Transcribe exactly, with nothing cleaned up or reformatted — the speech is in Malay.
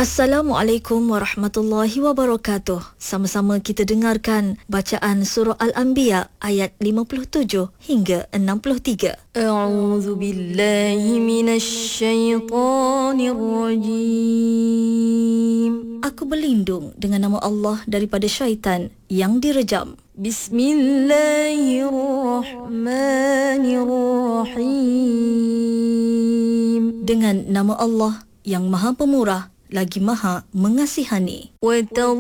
Assalamualaikum warahmatullahi wabarakatuh. Sama-sama kita dengarkan bacaan surah Al-Anbiya ayat lima puluh tujuh hingga enam puluh tiga. A'udzu billahi minasy syaithanir rajim. Aku berlindung dengan nama Allah daripada syaitan yang direjam. Bismillahirrahmanirrahim. Dengan nama Allah yang Maha Pemurah lagi Maha Mengasihani. Wa